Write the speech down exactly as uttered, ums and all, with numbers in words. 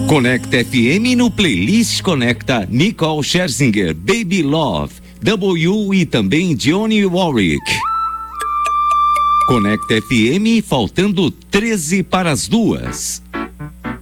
Conecta F M no Playlist Conecta Nicole Scherzinger, Baby Love, W e também Johnny Warwick. Conecta F M faltando treze para as duas.